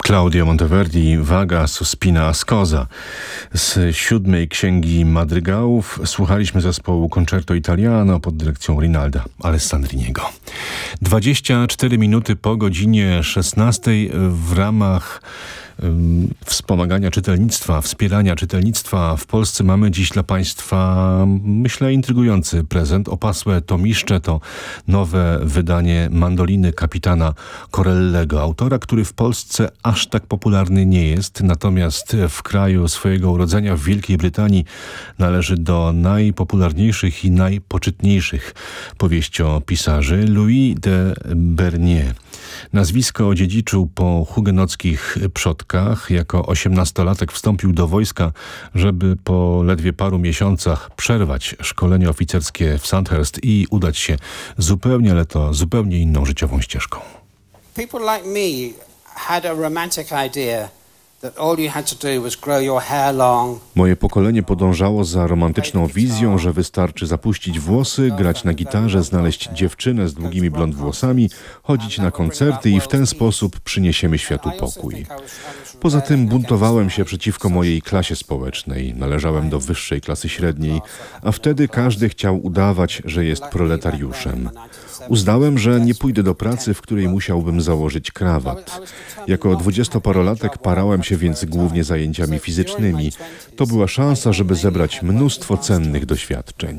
Claudio Monteverdi, Vaga Sospina Ascosa. Z 7. księgi madrygałów słuchaliśmy zespołu Concerto Italiano pod dyrekcją Rinalda Alessandriniego. 24 minuty po godzinie 16 w ramach wspomagania czytelnictwa, wspierania czytelnictwa w Polsce mamy dziś dla Państwa, myślę, intrygujący prezent. Opasłe tomiszcze to nowe wydanie Mandoliny kapitana Corellego, autora, który w Polsce aż tak popularny nie jest, natomiast w kraju swojego urodzenia w Wielkiej Brytanii należy do najpopularniejszych i najpoczytniejszych powieściopisarzy. Louis de Bernier. Nazwisko odziedziczył po hugenockich przodkach. Jako 18-latek wstąpił do wojska, żeby po ledwie paru miesiącach przerwać szkolenie oficerskie w Sandhurst i udać się zupełnie, ale to zupełnie inną życiową ścieżką. People like me had a romantic idea that all you had to do was grow your hair long. Moje pokolenie podążało za romantyczną wizją, że wystarczy zapuścić włosy, grać na gitarze, znaleźć dziewczynę z długimi blond włosami, chodzić na koncerty i w ten sposób przyniesiemy światu pokój. Poza tym buntowałem się przeciwko mojej klasie społecznej, należałem do wyższej klasy średniej, a wtedy każdy chciał udawać, że jest proletariuszem. Uznałem, że nie pójdę do pracy, w której musiałbym założyć krawat. Jako 20-parolatek parałem się więc głównie zajęciami fizycznymi. To była szansa, żeby zebrać mnóstwo cennych doświadczeń.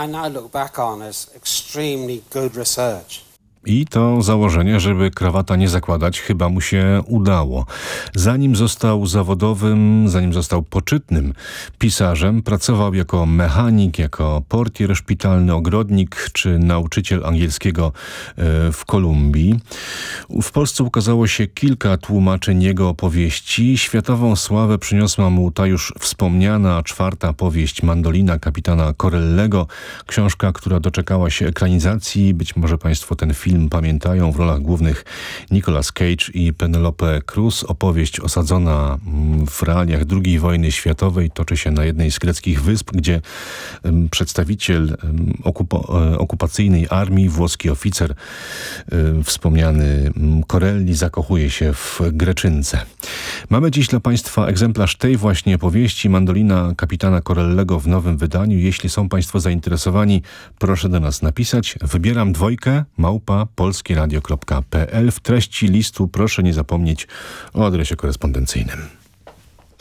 I to założenie, żeby krawata nie zakładać, chyba mu się udało. Zanim został zawodowym, zanim został poczytnym pisarzem, pracował jako mechanik, jako portier szpitalny, ogrodnik czy nauczyciel angielskiego w Kolumbii. W Polsce ukazało się kilka tłumaczeń jego opowieści. Światową sławę przyniosła mu ta już wspomniana 4. powieść Mandolina kapitana Corellego. Książka, która doczekała się ekranizacji. Być może Państwo ten film pamiętają, w rolach głównych Nicolas Cage i Penelope Cruz. Opowieść osadzona w realiach II wojny światowej toczy się na jednej z greckich wysp, gdzie przedstawiciel okupacyjnej armii, włoski oficer, wspomniany Corelli, zakochuje się w Greczynce. Mamy dziś dla Państwa egzemplarz tej właśnie powieści Mandolina kapitana Corellego w nowym wydaniu. Jeśli są Państwo zainteresowani, proszę do nas napisać. Wybieram 2 @polskieradio.pl. W treści listu proszę nie zapomnieć o adresie korespondencyjnym.